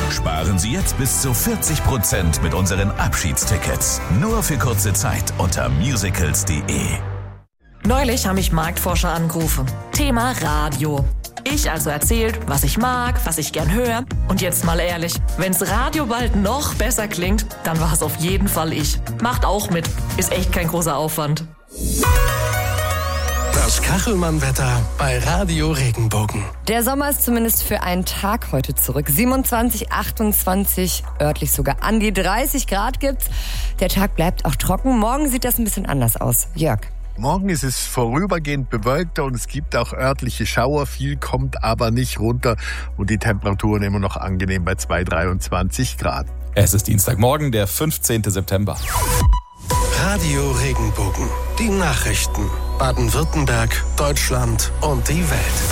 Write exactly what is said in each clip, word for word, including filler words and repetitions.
Sparen Sie jetzt bis zu vierzig Prozent mit unseren Abschiedstickets. Nur für kurze Zeit unter musicals punkt de. Neulich haben mich Marktforscher angerufen. Thema Radio. Ich also erzählt, was ich mag, was ich gern höre. Und jetzt mal ehrlich, wenn's Radio bald noch besser klingt, dann war es auf jeden Fall ich. Macht auch mit. Ist echt kein großer Aufwand. Das Kachelmann-Wetter bei Radio Regenbogen. Der Sommer ist zumindest für einen Tag heute zurück. siebenundzwanzig, achtundzwanzig, örtlich sogar an die dreißig Grad gibt's. Der Tag bleibt auch trocken. Morgen sieht das ein bisschen anders aus. Jörg. Morgen ist es vorübergehend bewölkter und es gibt auch örtliche Schauer. Viel kommt aber nicht runter und die Temperaturen immer noch angenehm bei zwei, dreiundzwanzig Grad. Es ist Dienstagmorgen, der fünfzehnten September. Radio Regenbogen. Die Nachrichten. Baden-Württemberg, Deutschland und die Welt.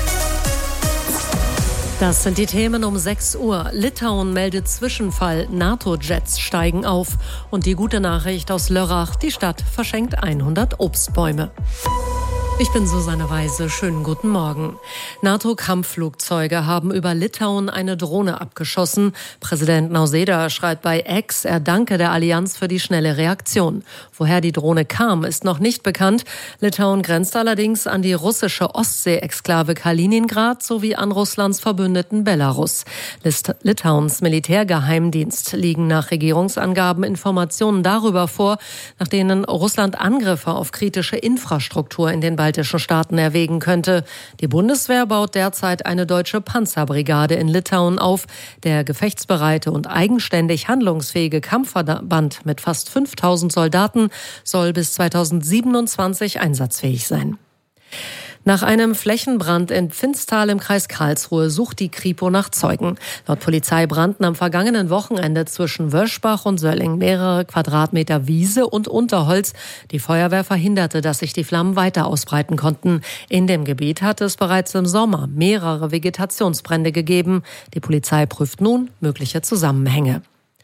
Das sind die Themen um sechs Uhr. Litauen meldet Zwischenfall. NATO-Jets steigen auf. Und die gute Nachricht aus Lörrach. Die Stadt verschenkt hundert Obstbäume. Ich bin Susanne Weise. Schönen guten Morgen. NATO-Kampfflugzeuge haben über Litauen eine Drohne abgeschossen. Präsident Nausėda schreibt bei X, er danke der Allianz für die schnelle Reaktion. Woher die Drohne kam, ist noch nicht bekannt. Litauen grenzt allerdings an die russische Ostsee-Exklave Kaliningrad sowie an Russlands Verbündeten Belarus. List- Litauens Militärgeheimdienst liegen nach Regierungsangaben Informationen darüber vor, nach denen Russland Angriffe auf kritische Infrastruktur in den baltischen Staaten erwägen könnte. Die Bundeswehr baut derzeit eine deutsche Panzerbrigade in Litauen auf. Der gefechtsbereite und eigenständig handlungsfähige Kampfverband mit fast fünftausend Soldaten soll bis zweitausendsiebenundzwanzig einsatzfähig sein. Nach einem Flächenbrand in Pfinztal im Kreis Karlsruhe sucht die Kripo nach Zeugen. Laut Polizei brannten am vergangenen Wochenende zwischen Wöschbach und Sölling mehrere Quadratmeter Wiese und Unterholz. Die Feuerwehr verhinderte, dass sich die Flammen weiter ausbreiten konnten. In dem Gebiet hatte es bereits im Sommer mehrere Vegetationsbrände gegeben. Die Polizei prüft nun mögliche Zusammenhänge.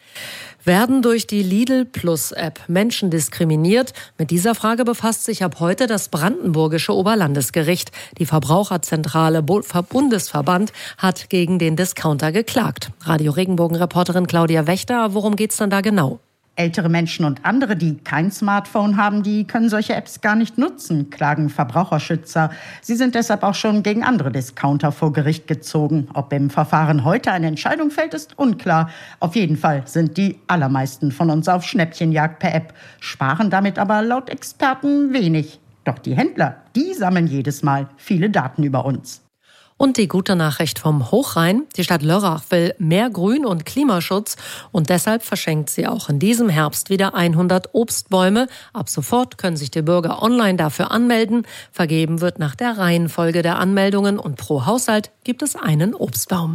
Werden durch die Lidl-Plus-App Menschen diskriminiert? Mit dieser Frage befasst sich ab heute das brandenburgische Oberlandesgericht. Die Verbraucherzentrale Bundesverband hat gegen den Discounter geklagt. Radio Regenbogen-Reporterin Claudia Wächter, worum geht's denn da genau? Ältere Menschen und andere, die kein Smartphone haben, die können solche Apps gar nicht nutzen, klagen Verbraucherschützer. Sie sind deshalb auch schon gegen andere Discounter vor Gericht gezogen. Ob im Verfahren heute eine Entscheidung fällt, ist unklar. Auf jeden Fall sind die allermeisten von uns auf Schnäppchenjagd per App, sparen damit aber laut Experten wenig. Doch die Händler, die sammeln jedes Mal viele Daten über uns. Und die gute Nachricht vom Hochrhein. Die Stadt Lörrach will mehr Grün- und Klimaschutz und deshalb verschenkt sie auch in diesem Herbst wieder hundert Obstbäume. Ab sofort können sich die Bürger online dafür anmelden. Vergeben wird nach der Reihenfolge der Anmeldungen und pro Haushalt gibt es einen Obstbaum.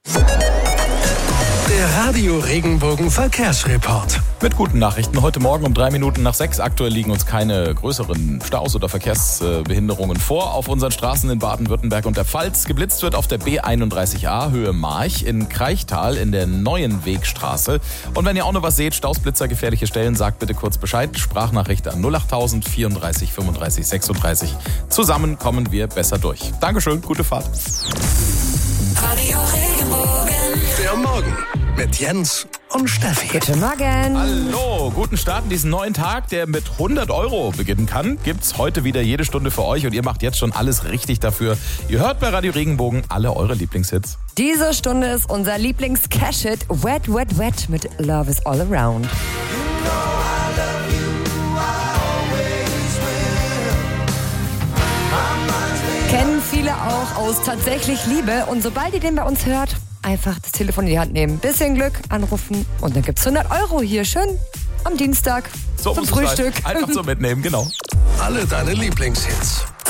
Der Radio Regenbogen Verkehrsreport. Mit guten Nachrichten. Heute Morgen um drei Minuten nach sechs. Aktuell liegen uns keine größeren Staus oder Verkehrsbehinderungen vor auf unseren Straßen in Baden-Württemberg und der Pfalz. Geblitzt wird auf der B einunddreißig a Höhe March in Kraichtal in der Neuen Wegstraße. Und wenn ihr auch noch was seht, Stausblitzer, gefährliche Stellen, sagt bitte kurz Bescheid. Sprachnachricht an null achttausend vierunddreißig fünfunddreißig sechsunddreißig. Zusammen kommen wir besser durch. Dankeschön, gute Fahrt. Radio Regenbogen. Der Morgen mit Jens und Steffi. Guten Morgen. Hallo, guten Start in diesen neuen Tag, der mit hundert Euro beginnen kann. Gibt's heute wieder jede Stunde für euch und ihr macht jetzt schon alles richtig dafür. Ihr hört bei Radio Regenbogen alle eure Lieblingshits. Diese Stunde ist unser Lieblings-Cash-Hit Wet, Wet, Wet mit Love is All Around. Kennen viele auch aus Tatsächlich Liebe und sobald ihr den bei uns hört, einfach das Telefon in die Hand nehmen, bisschen Glück, anrufen und dann gibt's hundert Euro hier schön am Dienstag so zum Frühstück. Einfach so mitnehmen, genau. Alle deine Lieblingshits